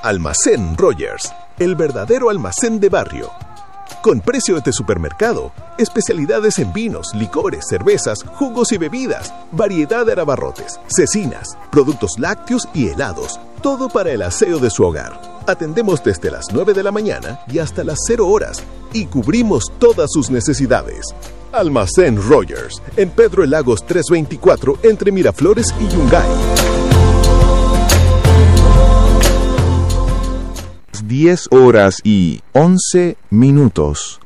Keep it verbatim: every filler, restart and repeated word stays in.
Almacén Rogers, el verdadero almacén de barrio. Con precio de supermercado, especialidades en vinos, licores, cervezas, jugos y bebidas, variedad de abarrotes, cecinas, productos lácteos y helados, todo para el aseo de su hogar. Atendemos desde las nueve de la mañana y hasta las cero horas y cubrimos todas sus necesidades. Almacén Rogers, en Pedro El Lagos trescientos veinticuatro, entre Miraflores y Yungay. diez horas y once minutos.